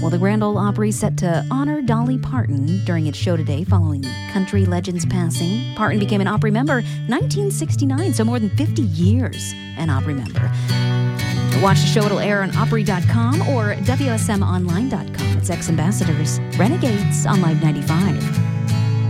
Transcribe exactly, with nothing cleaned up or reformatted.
Well, the Grand Ole Opry set to honor Dolly Parton during its show today following the country legend's passing. Parton became an Opry member in nineteen sixty-nine, so more than fifty years an Opry member. Watch the show. It'll air on Opry dot com or W S M online dot com. It's Ex-Ambassadors, Renegades on Live ninety-five.